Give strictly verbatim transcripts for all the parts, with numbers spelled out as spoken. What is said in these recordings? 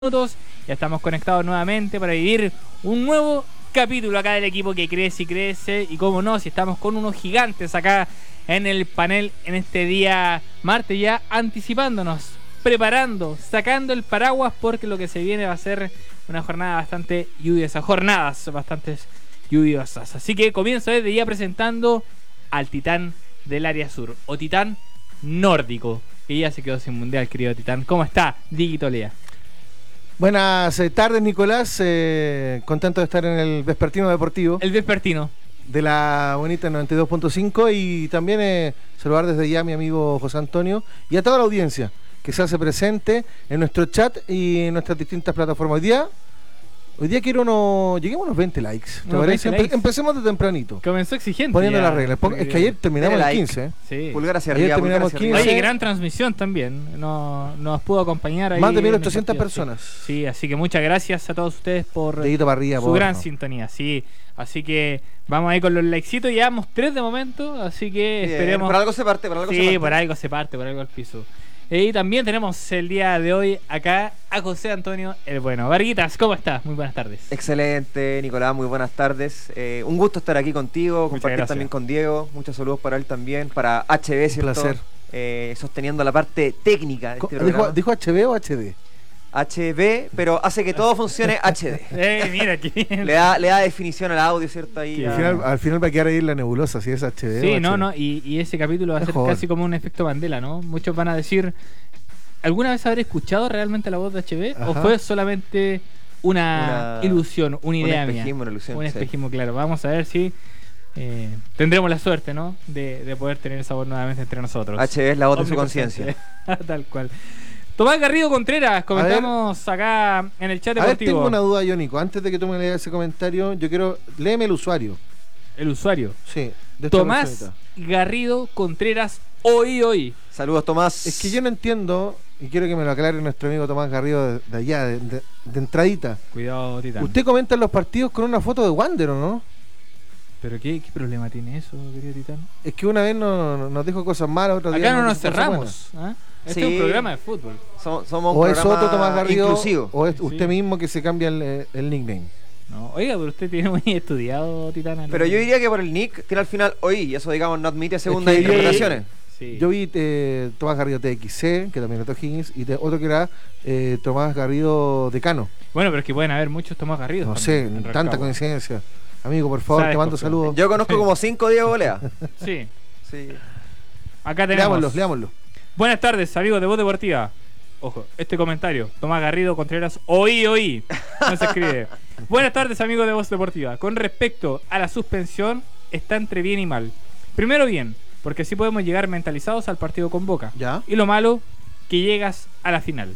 minutos. Ya estamos conectados nuevamente para vivir un nuevo capítulo acá del equipo que crece y crece. Y como no, si estamos con unos gigantes acá en el panel en este día martes, ya anticipándonos, preparando, sacando el paraguas, porque lo que se viene va a ser una jornada bastante lluviosa, jornadas bastante lluviosas. Así que comienzo desde ya presentando al titán del área sur, o titán nórdico, que ya se quedó sin mundial, querido titán. ¿Cómo está, Dieguito Lea? Buenas eh, tardes, Nicolás. Eh, contento de estar en el Vespertino Deportivo. El Vespertino. De la bonita noventa y dos punto cinco. Y también eh, saludar desde ya a mi amigo José Antonio y a toda la audiencia que se hace presente en nuestro chat y en nuestras distintas plataformas. Hoy día, hoy día quiero unos... Lleguemos a unos veinte likes. ¿Te parece? Empe likes. Empecemos de tempranito. Comenzó exigente. Poniendo ya. las reglas. Es que ayer terminamos el like. quince. Sí. Pulgar hacia ayer arriba. terminamos Pulgar hacia quince. Oye, gran transmisión también. No, nos pudo acompañar ahí. Más de mil ochocientas personas. Sí. sí, así que muchas gracias a todos ustedes por arriba, su por gran no. sintonía. Sí, así que vamos ahí con los likecitos. Llevamos tres de momento, así que Bien, esperemos. Por algo se parte, por algo sí, se parte. por algo se parte, por algo al piso. Y también tenemos el día de hoy acá a José Antonio el Bueno. Varguitas, ¿cómo estás? Muy buenas tardes. Excelente, Nicolás, muy buenas tardes. Eh, un gusto estar aquí contigo, Muchas compartir gracias. también con Diego. Muchos saludos para él también, para H B, ¿cierto? Un placer. Eh, sosteniendo la parte técnica de este ¿Dijo, programa. ¿Dijo H B o H D? H B, pero hace que todo funcione H D. Eh, mira aquí. Le da, le da definición al audio, ¿cierto? Ahí Sí, a- Al final, al final va a quedar ahí la nebulosa, si es H D. Sí, o no, H D. no, y, y ese capítulo va a ser Mejor. casi como un efecto Mandela, ¿no? Muchos van a decir, ¿alguna vez habré escuchado realmente la voz de H B? ¿O Ajá. fue solamente una, Una- ilusión, una idea un mía? espejismo, una ilusión, Un sí. espejismo, claro. Vamos a ver si eh, tendremos la suerte, ¿no? De, de poder tener esa voz nuevamente entre nosotros. H B es la voz de su Omnipresente. conciencia. Tal cual. Tomás Garrido Contreras, comentamos acá en el chat A ver, deportivo. tengo una duda, yo, Nico. Antes de que tú me leas ese comentario, yo quiero... Léeme el usuario. El usuario. Sí. De esta Tomás personita. Garrido Contreras, hoy, hoy. Saludos, Tomás. Es que yo no entiendo, y quiero que me lo aclare nuestro amigo Tomás Garrido de, de allá, de, de- de entradita. Cuidado, Titán. Usted comenta en los partidos con una foto de Wander, ¿o no? ¿Pero qué, qué problema tiene eso, querido Titán? Es que una vez no- no- nos dijo cosas malas, otra vez Acá no nos cerramos. ¿Ah? Este Sí. es un programa de fútbol. Somos, somos O un es programa otro Tomás Garrido, inclusivo. o es Sí. usted mismo que se cambia el, el nickname. No, oiga, pero usted tiene muy estudiado, Titán. Pero yo diría que por el nick tiene al final hoy, y eso digamos no admite segundas Es que yo- interpretaciones. Sí. Yo vi eh, Tomás Garrido T X C, que también es Higgins, y te- otro que era eh, Tomás Garrido Decano. Bueno, pero es que pueden haber muchos Tomás Garrido. No también sé, en tanta Rancagua. coincidencia. Amigo, por favor, Sabes, te mando José. saludos. Yo conozco como cinco Diego Golea. Sí, Sí. acá tenemos. Leámoslos, leámoslos. Buenas tardes, amigos de Voz Deportiva. Ojo, este comentario. Tomás Garrido Contreras, oí, oí. No se escribe. Buenas tardes, amigos de Voz Deportiva. Con respecto a la suspensión, está entre bien y mal. Primero bien, porque así podemos llegar mentalizados al partido con Boca. ¿Ya? Y lo malo, que llegas a la final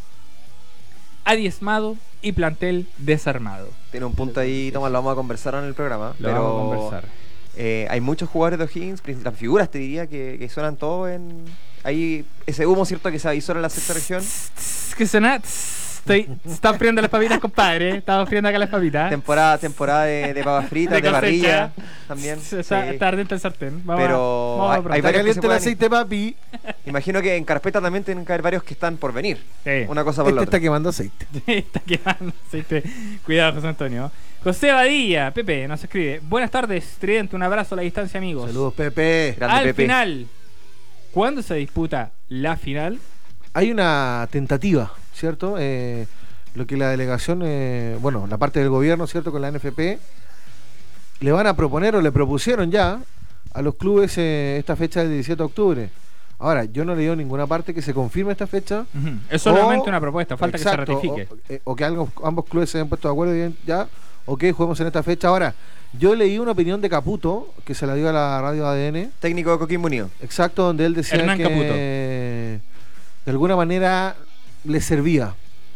adiezmado y plantel desarmado. Tiene un punto ahí, Tomás, lo vamos a conversar en el programa. Lo pero vamos a conversar. eh, hay muchos jugadores de O'Higgins, prin- las figuras te diría que, que suenan todos en... Hay ese humo, ¿cierto? Que se avisora en la sexta región. ¿Qué suena? Estoy, están friendo las papitas, compadre. Estamos friendo acá las papitas. Temporada, temporada de, de papas fritas, De de, cosecha. parrilla también. Está, sí. está ardiente el sartén. Vamos Pero a, vamos a hay- probar. hay Está varios que caliente se el pueden- aceite, papi. Imagino que en carpeta también tienen que haber varios que están por venir. Sí. Una cosa por Este la está otra. quemando aceite. Está quemando aceite. Cuidado, José Antonio. José Badilla, Pepe, nos escribe. Buenas tardes, Tridente. Un abrazo a la distancia, amigos. Saludos, Pepe. Grande Al Pepe. final, ¿cuándo se disputa la final? Hay una tentativa, ¿cierto? Eh, lo que la delegación, eh, bueno, la parte del gobierno, ¿cierto? Con la N F P, le van a proponer o le propusieron ya a los clubes eh, esta fecha del diecisiete de octubre. Ahora, yo no he leído ninguna parte que se confirme esta fecha. Ujú. Es solamente O- una propuesta, falta exacto, que se ratifique. O, eh, o que algo- ambos clubes se hayan puesto de acuerdo y bien, ya, ok, juguemos en esta fecha. Ahora, yo leí una opinión de Caputo, que se la dio a la radio A D N, Técnico de Coquimbo Unido. exacto, donde él decía Hernán que Caputo. de alguna manera le servía.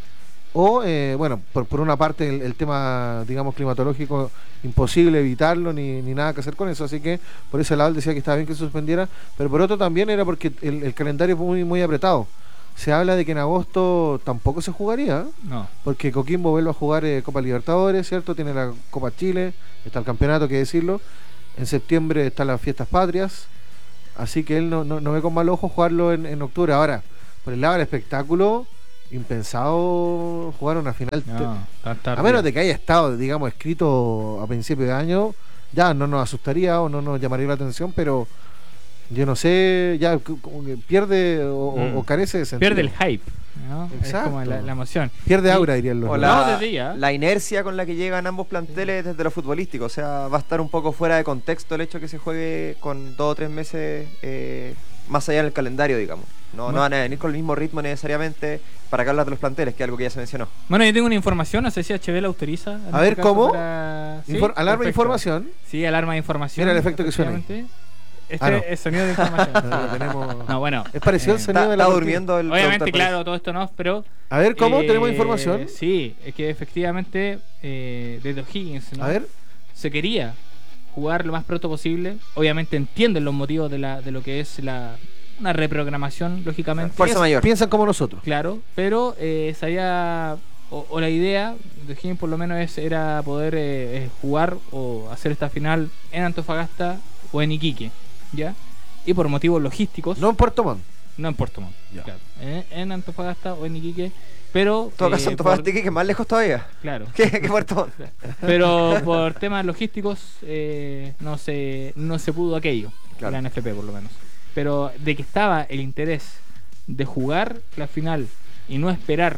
O, eh, bueno, por, por una parte el, el tema, digamos, climatológico, imposible evitarlo ni, ni nada que hacer con eso, así que por ese lado él decía que estaba bien que se suspendiera, pero por otro también era porque el, el calendario fue muy, muy apretado. Se habla de que en agosto tampoco se jugaría, No. porque Coquimbo vuelve a jugar eh, Copa Libertadores, ¿cierto? Tiene la Copa Chile, está el campeonato, que decirlo. En septiembre están las fiestas patrias, así que él no, no, no ve con mal ojo jugarlo en, en octubre. Ahora, por el lado del espectáculo, impensado jugar una final. No, tan tarde. A menos de que haya estado, digamos, escrito a principio de año, ya no nos asustaría o no nos llamaría la atención, pero yo no sé, ya c- como que pierde o, Mm. o carece de sentido. Pierde el hype, ¿no? Es Exacto. como la, la emoción. Pierde Y- aura, dirían los O nuevos. No, la, desde ya. la inercia con la que llegan ambos planteles desde lo futbolístico. O sea, va a estar un poco fuera de contexto el hecho que se juegue con dos o tres meses eh, más allá del calendario, digamos. No, Bueno. no van a venir con el mismo ritmo necesariamente para que hablar de los planteles, que es algo que ya se mencionó. Bueno, yo tengo una información, no sé si H B la autoriza. en A ver, este caso ¿cómo? para- Sí, Infor- alarma de perfecto. información. Sí, alarma de información. Mira el efecto que suena ahí. efectivamente. Este Ah, no. es sonido de información. No, lo tenemos- No, bueno. Es parecido al eh, sonido Está, de la está cortina. durmiendo el Obviamente, productor, claro, todo esto no, pero... A ver, ¿cómo? eh, ¿Tenemos información? Sí, es que efectivamente eh, desde O'Higgins, ¿no? A ver. se quería jugar lo más pronto posible. Obviamente entienden los motivos de, la, de lo que es la una reprogramación, lógicamente. Fuerza Piensan- mayor. Piensan como nosotros. Claro, pero eh, se había, o, o la idea de O'Higgins por lo menos es, era poder eh, eh, jugar o hacer esta final en Antofagasta o en Iquique, ¿ya? Y por motivos logísticos, No en Puerto Montt. no en Puerto Montt, Ya. claro, en, en Antofagasta o en Iquique, pero... En todo eh, caso, Antofagasta por- que es más lejos todavía. Claro. ¿Qué, qué Puerto Montt? Pero por temas logísticos eh, no se no se pudo aquello, Claro. la N F P por lo menos. Pero de que estaba el interés de jugar la final y no esperar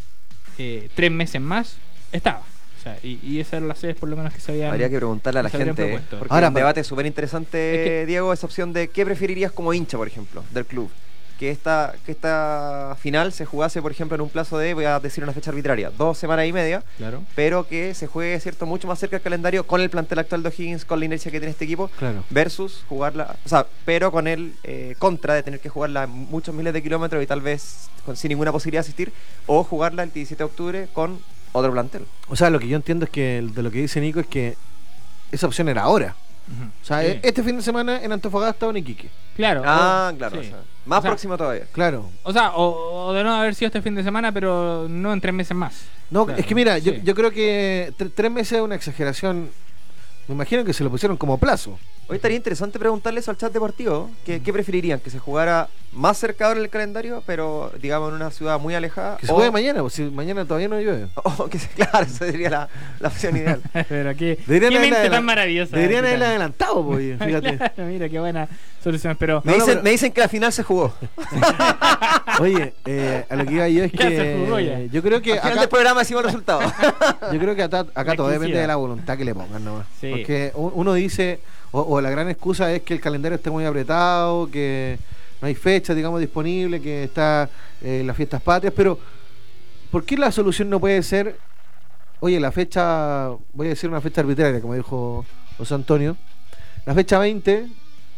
eh, tres meses más, estaba. O sea, y, y esas eran las sedes por lo menos que se habían... Habría que preguntarle a la se habrían gente, propuesto. porque Ahora, un pa- debate súper interesante, Es que- Diego, esa opción de qué preferirías como hincha, por ejemplo, del club. Que esta, que esta final se jugase, por ejemplo, en un plazo de, voy a decir una fecha arbitraria, dos semanas y media, Claro. pero que se juegue, cierto, mucho más cerca del calendario con el plantel actual de O'Higgins, con la inercia que tiene este equipo, Claro. versus jugarla, o sea, pero con el eh, contra de tener que jugarla muchos miles de kilómetros y tal vez con, sin ninguna posibilidad de asistir, o jugarla el diecisiete de octubre con otro plantel. O sea, lo que yo entiendo es que el- de lo que dice Nico es que esa opción era ahora. Ujú. O sea, Sí. e- este fin de semana en Antofagasta o en Iquique. Claro. Ah, o- claro, sí. o sea, más O sea, próximo todavía. Claro. O sea, o, o de no haber sido este fin de semana, pero no en tres meses más. No, Claro, es que mira, yo, sí. yo creo que tre- tres meses es una exageración. Me imagino que se lo pusieron como plazo. Hoy estaría interesante preguntarle eso al chat deportivo. ¿Qué, qué preferirían? ¿Que se jugara más cerca ahora en el calendario, pero digamos en una ciudad muy alejada? Que se o, juegue mañana, pues si mañana todavía no llueve. o que se, claro, esa sería la, la opción ideal. Pero qué, Deberían qué haberla mente adela- tan maravillosa. Deberían Titán. haberla adelantado, pues, oye, fíjate. Claro, mira qué buena solución, pero Me, No, no, dicen, pero- me dicen que la final se jugó. Oye, eh, a lo que iba yo es Ya que se jugó ya. yo creo que Al final acá, del programa decimos el resultado. yo creo que acá, acá La todo depende exclusiva. de la voluntad que le pongan nomás. Sí. Porque u- uno dice, o, o la gran excusa es que el calendario está muy apretado, que no hay fecha, digamos, disponible, que está eh, las fiestas patrias, pero ¿por qué la solución no puede ser, oye, la fecha, voy a decir una fecha arbitraria, como dijo José Antonio, la fecha veinte,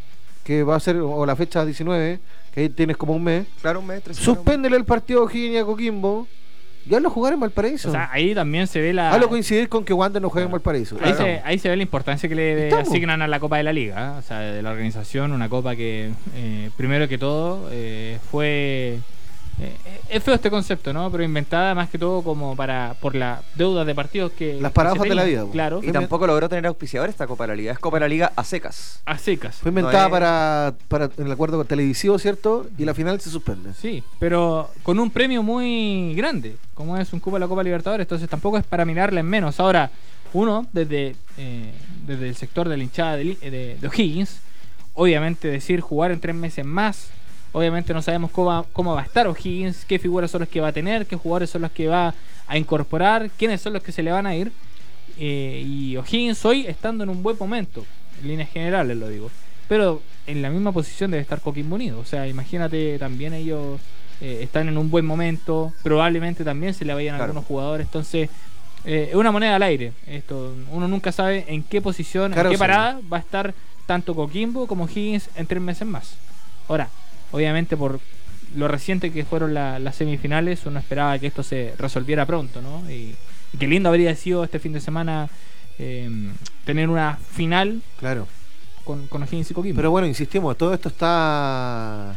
que va a ser, o la fecha diecinueve, que ahí tienes como un mes, Claro, un mes, tres semanas. suspéndele el partido a O'Higgins y a Coquimbo y hazlo jugar en Valparaíso. o sea, ahí también se ve la hazlo coincidir con que Wander no juegue en Valparaíso. ahí, Claro. se, ahí se ve la importancia que le Estamos. asignan a la Copa de la Liga, ¿eh? O sea, de la organización, una copa que eh, primero que todo eh, fue eh, es feo este concepto, ¿no? Pero inventada más que todo como para por la deuda de partidos que Las que paradojas se de la tenían. vida, po. claro, Y tampoco logró tener auspiciador esta Copa de la Liga. Es Copa de la Liga a secas. a secas. Fue inventada No es- para, para en el acuerdo televisivo, ¿cierto? Y la final se suspende. Sí, pero con un premio muy grande, como es un Copa de la Copa Libertadores, entonces tampoco es para mirarla en menos. Ahora, uno, desde, eh, desde el sector de la hinchada de, Li- de, de O'Higgins, obviamente decir jugar en tres meses más, obviamente no sabemos cómo, va- cómo va a estar O'Higgins, qué figuras son las que va a tener, qué jugadores son los que va a incorporar, quiénes son los que se le van a ir. Eh, y O'Higgins hoy estando en un buen momento, en líneas generales lo digo, pero en la misma posición debe estar Coquimbo Unido. O sea, imagínate, también ellos eh, están en un buen momento, probablemente también se le vayan Claro. algunos jugadores, entonces eh, es una moneda al aire. Esto, uno nunca sabe en qué posición, Claro, en qué sí. parada va a estar tanto Coquimbo como Higgins en tres meses más. Ahora, obviamente por lo reciente que fueron la- las semifinales, uno esperaba que esto se resolviera pronto, ¿no? Y, y qué lindo habría sido este fin de semana eh, tener una final Claro. con, con O'Higgins y Coquimbo. Pero bueno, insistimos, todo esto está, a-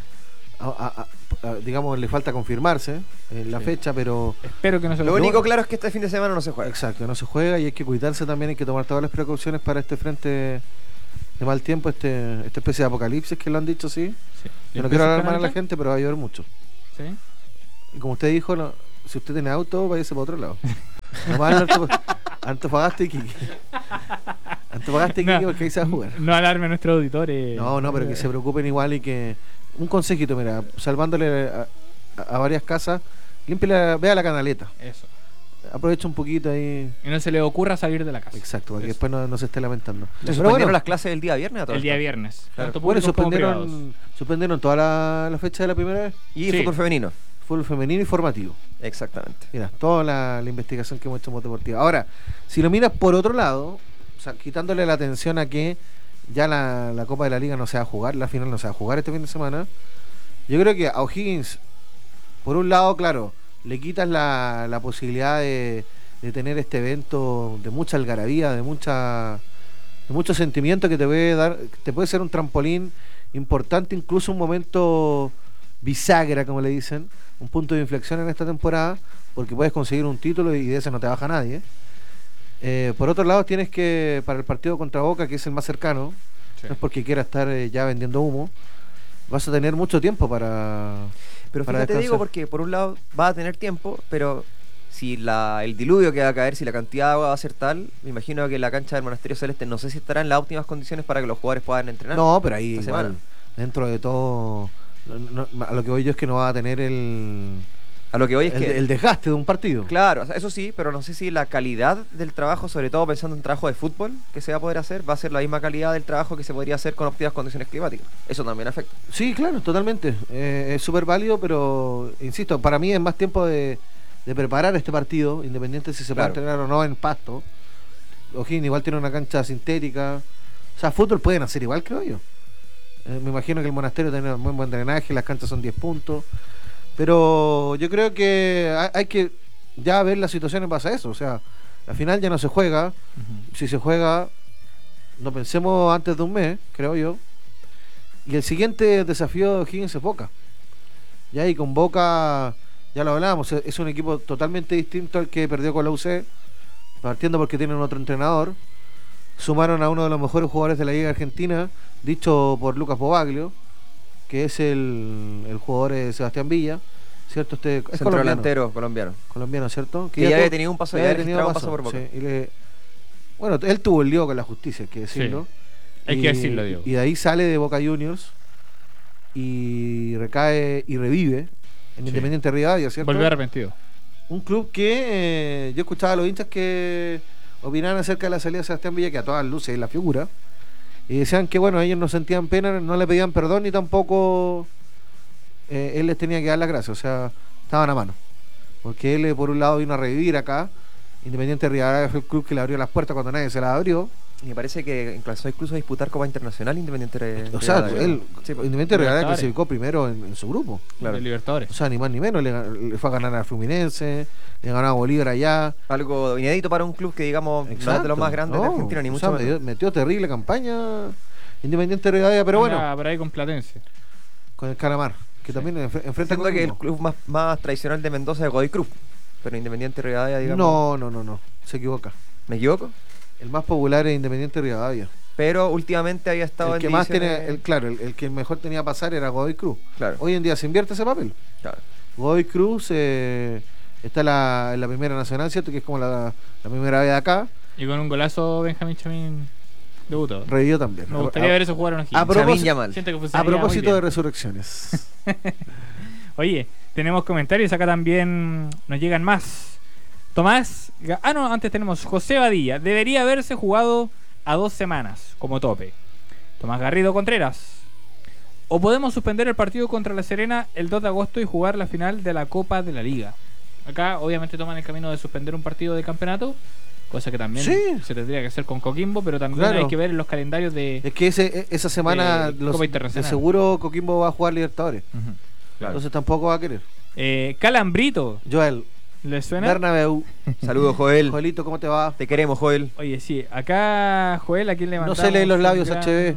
a- a- digamos, le falta confirmarse en la Sí. fecha, pero Espero que no se Lo lo único claro es que este fin de semana no se juega. exacto, no se juega y hay que cuidarse también, hay que tomar todas las precauciones para este frente de mal tiempo, este esta especie de apocalipsis que lo han dicho, sí. Sí. Yo no ¿Empieza quiero el alarmar a la canal acá? gente, pero va a llover mucho. Sí. Y como usted dijo, no- si usted tiene auto, váyase para otro lado. Nomás en Antofag- Antofagasta y Iquique. Antofagasta y Iquique, No. porque ahí se va a jugar. No alarme a nuestros auditores. No, no, pero que se preocupen igual y que... Un consejito, mira, salvándole a, a- a varias casas, límpiela, vea la canaleta. Eso. Aprovecha un poquito ahí. Y no se le ocurra salir de la casa. Exacto, para que Eso. después no, no se esté lamentando. ¿Se Pero suspendieron bueno, las clases el día viernes a todo El día esto? viernes. Claro. Tanto bueno, públicos como privados. suspendieron, suspendieron toda la, la fecha de la primera vez. Y Sí. fútbol femenino. Fútbol femenino y formativo. Exactamente. Mira, toda la, la investigación que hemos hecho en Voz Deportiva. Ahora, si lo miras por otro lado, o sea, quitándole la atención a que ya la, la Copa de la Liga no se va a jugar, la final no se va a jugar este fin de semana, yo creo que a O'Higgins, por un lado, claro, le quitas la, la posibilidad de, de tener este evento de mucha algarabía, de mucha de mucho sentimiento que te puede dar, te puede ser un trampolín importante, incluso un momento bisagra, como le dicen, un punto de inflexión en esta temporada, porque puedes conseguir un título y de ese no te baja nadie. Eh, por otro lado, tienes que, para el partido contra Boca, que es el más cercano, Sí. no es porque quiera estar eh, ya vendiendo humo, vas a tener mucho tiempo para... Pero para fíjate, descansar. digo, porque por un lado va a tener tiempo, pero si la, el diluvio que va a caer, si la cantidad de agua va a ser tal, me imagino que la cancha del Monasterio Celeste no sé si estará en las óptimas condiciones para que los jugadores puedan entrenar. No, pero ahí esta igual, semana. dentro de todo, no- no- a lo que voy yo es que no va a tener el, A lo que voy es el, que... el desgaste de un partido. Claro, o sea, eso sí, pero no sé si la calidad del trabajo, sobre todo pensando en trabajo de fútbol que se va a poder hacer, va a ser la misma calidad del trabajo que se podría hacer con óptimas condiciones climáticas. Eso también afecta. Sí, claro, totalmente. Eh, es súper válido, pero insisto, para mí es más tiempo de, de preparar este partido, independiente si se Claro. puede entrenar o no en pasto. O'Higgins igual tiene una cancha sintética. O sea, fútbol pueden hacer igual, creo yo. Eh, me imagino que el Monasterio tiene un muy buen drenaje, las canchas son diez puntos. Pero yo creo que hay, hay que ya ver la situación en base a eso. O sea, la final ya no se juega. Ujú. Si se juega, no pensemos antes de un mes, creo yo. Y el siguiente desafío de O'Higgins es Boca. Ya y con Boca, ya lo hablábamos, es es un equipo totalmente distinto al que perdió con la U C, partiendo porque tienen otro entrenador. Sumaron a uno de los mejores jugadores de la Liga Argentina, dicho por Lucas Bobaglio, que es el, el jugador de Sebastián Villa, ¿cierto? Este es Centro colombiano, delantero colombiano. colombiano, ¿cierto? Que ya tuvo- había tenido un paso, ya ya había había tenido registrado un paso por Boca. sí, y le- bueno, él tuvo el lío con la justicia, hay que decirlo. Hay Y- que decirlo, Diego. Y de ahí sale de Boca Juniors y recae y revive en Sí. Independiente Rivadavia, ¿cierto? Volvió arrepentido. Un club que eh, yo escuchaba a los hinchas que opinaban acerca de la salida de Sebastián Villa, que a todas luces es la figura, y decían que bueno, ellos no sentían pena, no le pedían perdón ni tampoco eh, él les tenía que dar las gracias, o sea, estaban a mano. Porque él eh, por un lado vino a revivir acá, Independiente Rivadavia fue el club que le abrió las puertas cuando nadie se las abrió. Y me parece que empezó incluso a disputar Copa Internacional Independiente de O sea, Rivadavia. él, Sí, pues, Independiente Rivadavia Libertadores. clasificó primero en, en su grupo. Claro. De Libertadores. O sea, ni más ni menos, le, gan- le fue a ganar al Fluminense, le ganó a Bolívar allá. algo inédito para un club que digamos no es de Exacto. los más grandes de No, Argentina, ni o mucho sea, menos. metió, metió terrible campaña Independiente Rivadavia, pero bueno, Anda por ahí con Platense. con el Calamar, que Sí. también enf- enfrenta Siento con que el Coquimbo. club más, más tradicional de Mendoza es Godoy Cruz, pero Independiente Rivadavia, digamos. No, no, no, no, se equivoca. ¿Me equivoco? El más popular es Independiente Rivadavia. Pero últimamente había estado El en que más divisiones- tiene, el, claro, el, el que mejor tenía pasar era Godoy Cruz. Claro, Hoy en día se invierte ese papel. claro. Godoy Cruz eh, está en la, en la primera nacional, ¿cierto? Que es como la, la primera vez de acá. Y con un golazo Benjamín Chamín debutó. Revivió también. Me gustaría a, ver eso jugar a O'Higgins. a propósito- Chamín Yamal. Siento que a funcionaría muy propósito bien. de resurrecciones. Oye, tenemos comentarios, acá también nos llegan más. Tomás, Ga- ah no, antes tenemos José Badilla. Debería haberse jugado a dos semanas como tope. Tomás Garrido Contreras. O podemos suspender el partido contra La Serena el dos de agosto y jugar la final de la Copa de la Liga. Acá obviamente toman el camino de suspender un partido de campeonato, cosa que también Sí. se tendría que hacer con Coquimbo, pero también Claro. hay que ver en los calendarios de... Es que ese, esa semana De los- Copa de Internacional. seguro Coquimbo va a jugar Libertadores. Ujú. Claro. Entonces tampoco va a querer. Eh, Calambrito, Joel, ¿le suena? Bernabéu, Saludos, Joel. Joelito, ¿cómo te va? Te queremos, Joel. Oye, sí, acá Joel, ¿a quién le No mandamos? se leen los un labios, gran- H B.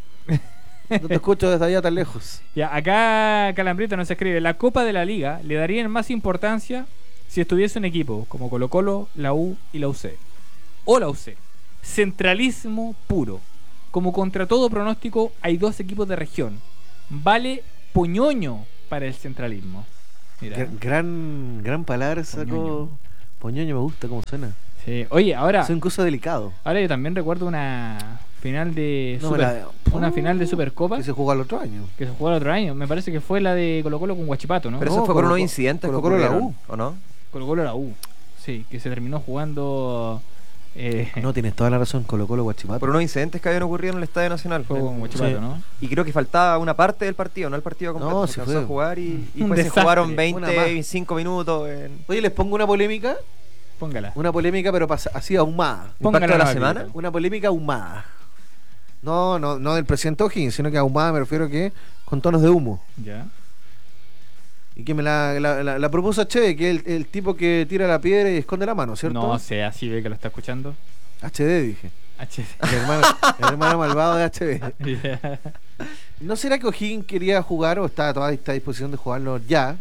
No te escucho desde allá tan lejos. Ya, acá Calambrito nos escribe, la Copa de la Liga le darían más importancia si estuviese un equipo como Colo Colo, la U y la U C. O la U C. Centralismo puro. Como contra todo pronóstico hay dos equipos de región. Vale puñoño para el centralismo. Mira. Gr- Gran, gran palabra sacó. Poñoño. Poñoño me gusta cómo suena. Sí. Oye, ahora, Es un curso delicado. ahora yo también recuerdo una final de No me Super- la- una final de Supercopa Que se jugó al otro año. que se jugó el otro año. Me parece que fue la de Colo Colo con Guachipato, ¿no? Pero No, eso fue por Colo- unos incidentes que Colo Colo la ocurrieron, U. ¿o no? Colo Colo la U. Sí, que se terminó jugando eh, No, tienes toda la razón, Colo Colo Guachipato. Por unos incidentes que habían ocurrido en el Estadio Nacional. juego con Guachipato, Sí. ¿no? Y creo que faltaba una parte del partido, no el partido completo. No, se sí alcanzó fue. a jugar y, y Un pues se desastre. jugaron Una veinte, más. veinticinco minutos en Oye, les pongo una polémica. Póngala. Una polémica, pero pas- así ahumada. Póngala impacto de la nomás, semana. Víctor. Una polémica ahumada. No, no, no del presidente O'Higgins, sino que ahumada me refiero que con tonos de humo. Ya. Y que me la, la, la, la propuso H D, que es el, el tipo que tira la piedra y esconde la mano, ¿cierto? No sé, así ve que lo está escuchando. H D dije. H El hermano, el hermano malvado de H D. D. Ya. ¿No será que O'Higgins quería jugar o está a toda esta disposición de jugarlo ya?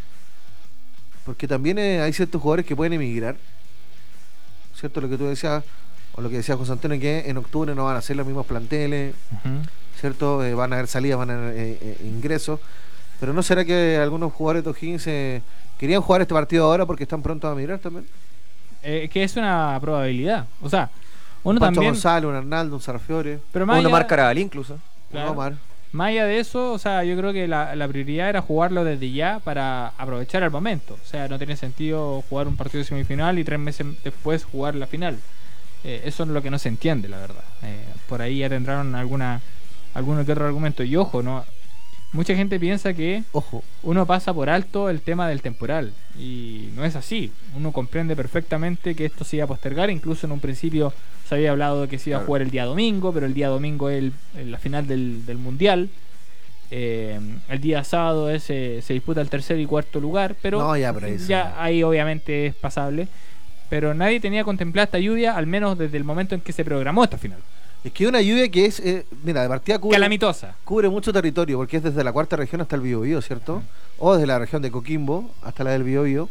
Porque también eh, hay ciertos jugadores que pueden emigrar. ¿Cierto? Lo que tú decías, o lo que decía José Antonio, que en octubre no van a ser los mismos planteles, Ujú. ¿cierto? Eh, van a haber salidas, van a haber eh, eh, ingresos. Pero ¿no será que algunos jugadores de O'Higgins eh, querían jugar este partido ahora porque están prontos a migrar también? Eh, que es una probabilidad. O sea, Un uno Pancho también. González, un Arnaldo, un Sarfiore, Pero o más una allá, marca Carabalí incluso. claro, un Omar. más allá de eso, o sea, yo creo que la, la prioridad era jugarlo desde ya para aprovechar el momento. O sea, no tiene sentido jugar un partido de semifinal y tres meses después jugar la final. Eh, eso es lo que no se entiende, la verdad. Eh, por ahí ya tendrán alguna alguno que otro argumento. Y ojo, no, mucha gente piensa que Ojo. uno pasa por alto el tema del temporal y no es así. Uno comprende perfectamente que esto se iba a postergar, incluso en un principio se había hablado de que se iba a Claro. jugar el día domingo, pero el día domingo es el- el- la final del, del mundial. Eh, el día sábado es, eh, se disputa el tercer y cuarto lugar, pero No, ya, pero eso ya no. ahí obviamente es pasable. Pero nadie tenía contemplada esta lluvia, al menos desde el momento en que se programó esta final. Es que hay una lluvia que es, eh, mira, de partida cubre, Calamitosa. cubre mucho territorio, porque es desde la cuarta región hasta el Biobío, ¿cierto? O desde la región de Coquimbo hasta la del Biobío.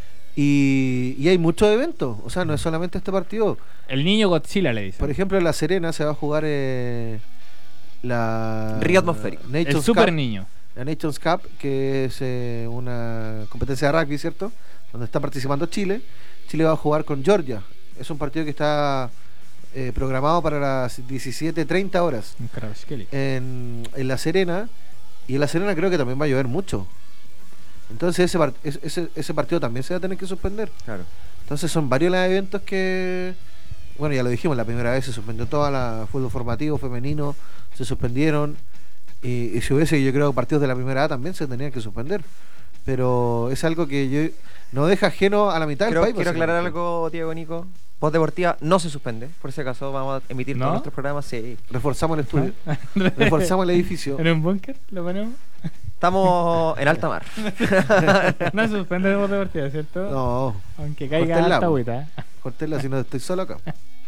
Y, y hay muchos eventos, o sea, no es solamente este partido. El niño Godzilla le dice. Por ejemplo, en La Serena se va a jugar eh, la Río Atmosférico. El Nations super Cup, niño. la Nations Cup, que es eh, una competencia de rugby, ¿cierto? Donde está participando Chile. Chile va a jugar con Georgia. Es un partido que está eh, programado para las diecisiete treinta horas Un Karabaskeli. en, en La Serena. Y en La Serena creo que también va a llover mucho. Entonces ese, part- ese, ese- ese partido también se va a tener que suspender. Claro. Entonces son varios los eventos que, bueno, ya lo dijimos, la primera vez se suspendió toda la fútbol formativo femenino, se suspendieron. Y, y si hubiese, yo creo, partidos de la primera A también se tenían que suspender. Pero es algo que yo no deja ajeno a la mitad Quiero, del país. quiero aclarar básicamente. algo, Diego Nico. Voz Deportiva no se suspende. Por si acaso vamos a emitir ¿No? todos nuestros programas. Sí. Reforzamos el estudio, reforzamos el edificio. ¿En un búnker lo ponemos? Estamos en alta mar. No se suspende de voz deportiva, ¿cierto? No, Aunque caiga Cortéla, alta po. agüita. ¿eh? cortela si no estoy solo acá.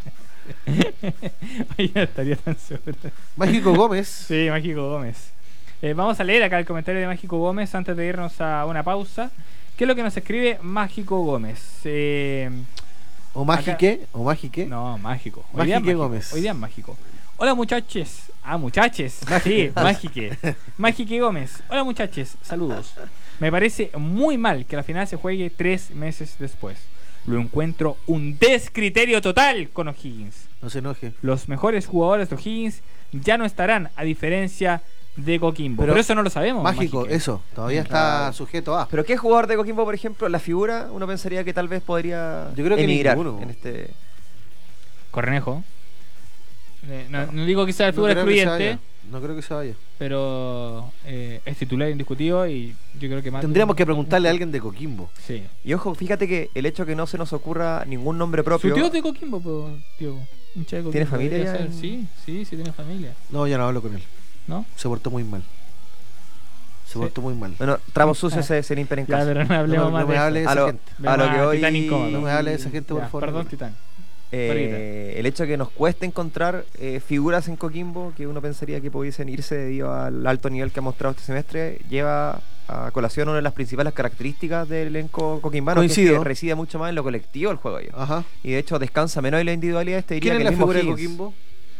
Oye, no estaría tan seguro. Mágico Gómez. Sí, Mágico Gómez. Eh, vamos a leer acá el comentario de Mágico Gómez antes de irnos a una pausa. ¿Qué es lo que nos escribe Mágico Gómez? Eh, O Mágique, o Mágique. no, Mágico. Hoy día es Mágique Mágico. Gómez. Hoy día es Mágico. Hola muchachos. Ah, muchaches. Sí, Mágique. Mágique Gómez. Hola muchachos. Saludos. Me parece muy mal que la final se juegue tres meses después. Lo encuentro un descriterio total con O'Higgins. No se enoje. Los mejores jugadores de O'Higgins ya no estarán, a diferencia de Coquimbo. Pero Pero, eso no lo sabemos. Mágico, Mágique. eso. Todavía está Claro. sujeto a. Pero ¿qué jugador de Coquimbo, por ejemplo, la figura, uno pensaría que tal vez podría Yo creo que emigrar ninguno. en este... Cornejo. Eh, no, no digo que sea el No figura creo que se excluyente, vaya. No creo que se vaya. pero eh, es titular indiscutivo y yo creo que más. Tendríamos que preguntarle a alguien de Coquimbo. Sí. Y ojo, fíjate que el hecho que no se nos ocurra ningún nombre Su propio... tío es de Coquimbo, po, tío. Hincha de Coquimbo, ¿Tiene familia debería ya ser. en- Sí, sí, sí tiene familia. No, ya no hablo con él. ¿No? Se portó muy mal. Se Sí. portó muy mal. Bueno, trapos sucios se, se limpian en Ya, casa. pero no hablemos no más me de hable de eso. A esa lo, gente. a lo Vemos que a hoy... Titán incómodo. No me hable de esa gente, por Ya, favor. Perdón, Titán. Eh, el hecho de que nos cueste encontrar eh, figuras en Coquimbo que uno pensaría que pudiesen irse debido al alto nivel que ha mostrado este semestre lleva a colación una de las principales características del elenco coquimbano, que es Coincido. que reside mucho más en lo colectivo el juego de ellos. Ajá. Y de hecho descansa menos en la individualidad. Te diría ¿Quién es que la el mismo figura de Higgins. Coquimbo?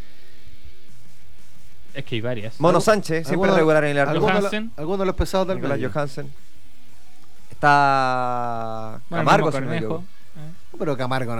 Es que hay varias. Mono ¿Algún- Sánchez, siempre alguno- regular en el arco. ¿Alguno de Johansen. los- alguno de los pesados del Nicolás medio? Johansen. está Bueno, Camargo, mismo si no me Cornejo. equivoco. Eh. Pero Camargo